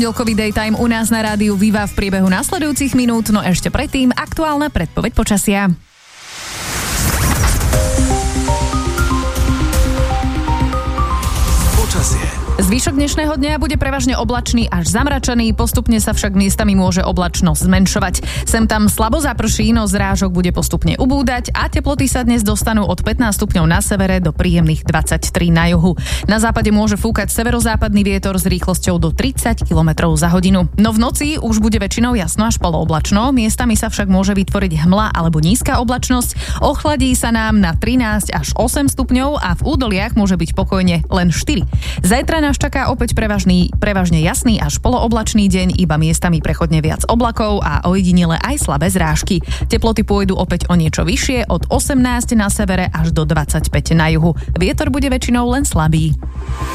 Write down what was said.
Pondelkový daytime u nás na rádiu Viva v priebehu nasledujúcich minút, no ešte predtým aktuálna predpoveď počasia. Zvyšok dnešného dňa bude prevažne oblačný až zamračený, postupne sa však miestami môže oblačnosť zmenšovať. Sem tam slabo zaprší, no zrážok bude postupne ubúdať a teploty sa dnes dostanú od 15 stupňov na severe do príjemných 23 na juhu. Na západe môže fúkať severozápadný vietor s rýchlosťou do 30 km za hodinu. No v noci už bude väčšinou jasno až polooblačno, miestami sa však môže vytvoriť hmla alebo nízka oblačnosť, ochladí sa nám na 13 až 8 stupňov a v údoliach môže byť pokojne len 4. Zajtra nás čaká opäť prevažne jasný až polooblačný deň, iba miestami prechodne viac oblakov a ojedinele aj slabé zrážky. Teploty pôjdu opäť o niečo vyššie, od 18 na severe až do 25 na juhu. Vietor bude väčšinou len slabý.